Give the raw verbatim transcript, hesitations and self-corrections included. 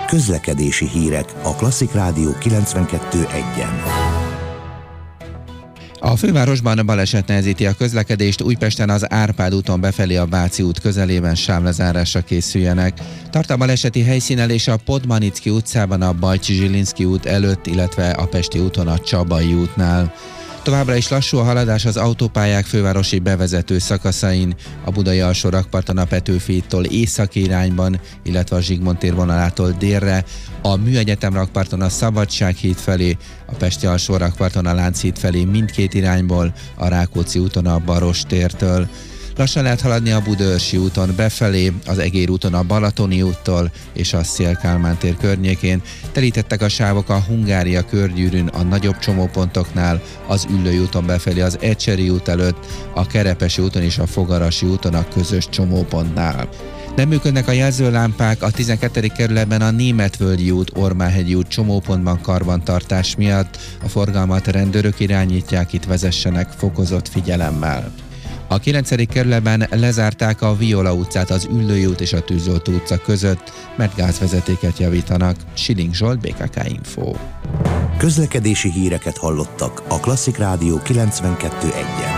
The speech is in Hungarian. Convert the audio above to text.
Közlekedési hírek a Klasszik Rádió kilencvenkettő egyen. A fővárosban baleset nehezíti a közlekedést, Újpesten az Árpád úton befelé a Váci út közelében sávlezárásra készüljenek. Tart a baleseti helyszínelés a Podmanicki utcában a Bajcsy-Zsilinszky út előtt, illetve a Pesti úton a Csabai útnál. Továbbra is lassú a haladás az autópályák fővárosi bevezető szakaszain, a Budai Alsó-rakparton a Petőfi hídtól északi irányban, illetve a Zsigmond tér vonalától délre, a Műegyetem rakparton a Szabadság híd felé, a Pesti Alsó-rakparton a Lánchíd felé mindkét irányból, a Rákóczi úton a Baross tértől. Lassan lehet haladni a Budaörsi úton befelé, az Egér úton a Balatoni úttól és a Széll-Kálmán tér környékén. Telítettek a sávok a Hungária körgyűrűn a nagyobb csomópontoknál, az Üllői úton befelé az Ecseri út előtt, a Kerepesi úton és a Fogarasi úton a közös csomópontnál. Nem működnek a jelzőlámpák a tizenkettedik kerületben a Németvölgyi út, Ormánhegyi út csomópontban karbantartás miatt. A forgalmat rendőrök irányítják, itt vezessenek fokozott figyelemmel. A kilencedik kerületben lezárták a Viola utcát az Üllői út és a Tűzoltó utca között, mert gázvezetéket javítanak. Siling Zsolt, bé ká ká Info. Közlekedési híreket hallottak a Klasszik Rádió kilencvenkettő egyen.